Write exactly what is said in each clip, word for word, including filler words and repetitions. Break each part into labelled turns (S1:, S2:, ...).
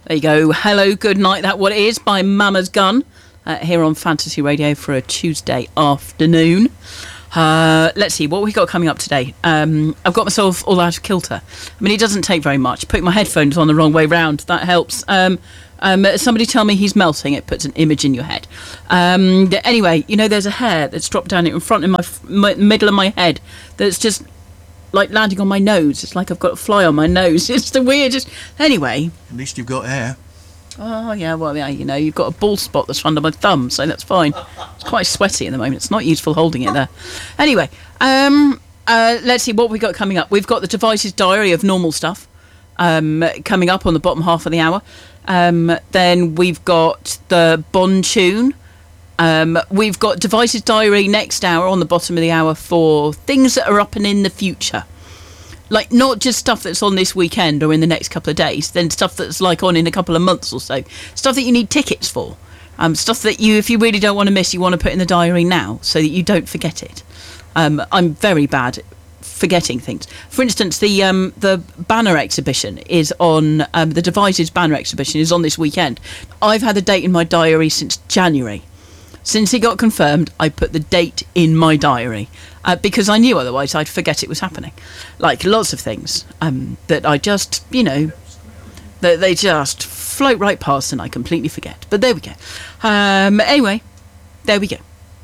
S1: There you go. Hello, good night. That what it is by Mama's Gun uh, here on Fantasy Radio for a Tuesday afternoon. Uh, let's see what we got coming up today. Um, I've got myself all out of kilter. I mean, it doesn't take very much. Putting my headphones on the wrong way round, that helps. Um, um, somebody tell me he's melting. It puts an image in your head. Um, anyway, you know, there's a hair that's dropped down in front of my, my middle of my head that's just like landing on my nose. It's like I've got a fly on my nose. It's the weirdest. Anyway.
S2: At least you've got hair.
S1: Oh, yeah, well, yeah, you know, you've got a bald spot that's under my thumb, so that's fine. It's quite sweaty at the moment. It's not useful holding it there. Anyway, um, uh, let's see what we've got coming up. We've got the Devices Diary of normal stuff um, coming up on the bottom half of the hour. Um, then we've got the Bond tune. Um, we've got Devices Diary next hour on the bottom of the hour for things that are up and in the future. Like, not just stuff that's on this weekend or in the next couple of days, then stuff that's, like, on in a couple of months or so. Stuff that you need tickets for. Um, stuff that you, if you really don't want to miss, you want to put in the diary now so that you don't forget it. Um, I'm very bad at forgetting things. For instance, the um, the banner exhibition is on... Um, the Devices banner exhibition is on this weekend. I've had the date in my diary since January. Since it got confirmed, I put the date in my diary uh, because I knew otherwise I'd forget it was happening. Like lots of things um, that I just, you know, that they just float right past and I completely forget. But there we go. Um, anyway, there we go.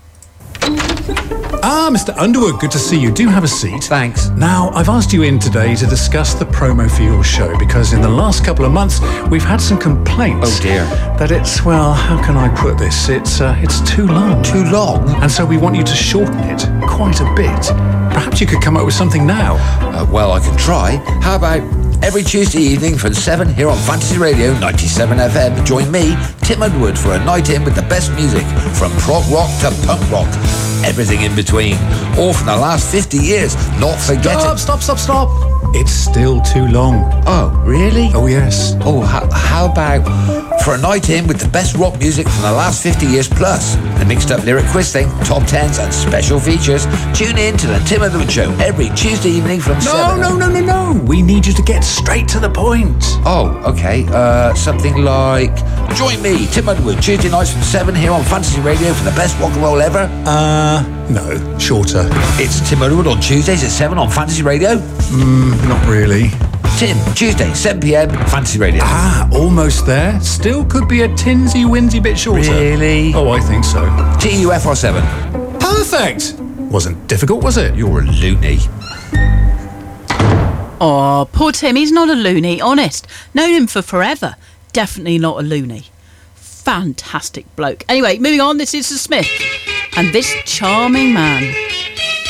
S3: Ah, Mister Underwood, good to see you. Do have a seat.
S4: Thanks.
S3: Now, I've asked you in today to discuss the promo for your show because in the last couple of months we've had some complaints.
S4: Oh dear.
S3: That it's, well, how can I put this? It's uh, it's too long.
S4: Too long?
S3: And so we want you to shorten it quite a bit. Perhaps you could come up with something now.
S4: Uh, well, I can try. How about every Tuesday evening from seven here on Fantasy Radio ninety-seven F M? Join me, Tim Underwood, for a night in with the best music from prog rock to punk rock. Everything in between. All from the last fifty years. Not forgetting...
S3: Stop, stop, stop, stop. It's still too long.
S4: Oh, really?
S3: Oh, yes.
S4: Oh, how, how about for a night in with the best rock music from the last fifty years plus? The mixed up lyric quiz thing, top tens and special features. Tune in to the Tim Underwood Show every Tuesday evening from
S3: No,
S4: seven.
S3: no, no, no, no. We need you to get straight to the point.
S4: Oh, okay. Uh, something like... Join me, Tim Underwood, Tuesday nights from seven here on Fantasy Radio for the best rock and roll ever.
S3: Uh, no. Shorter.
S4: It's Tim Underwood on Tuesdays at seven on Fantasy Radio.
S3: Mm, not really.
S4: Tim, Tuesday, seven p.m, Fantasy Radio.
S3: Ah, almost there. Still could be a tinsy-winsy bit shorter.
S4: Really?
S3: Oh, I think so.
S4: T U F R seven.
S3: Perfect! Wasn't difficult, was it?
S4: You're a loony.
S1: Oh, poor Tim, he's not a loony, honest. Known him for forever. Definitely not a loony. Fantastic bloke. Anyway, moving on, this is The Smith and This Charming Man.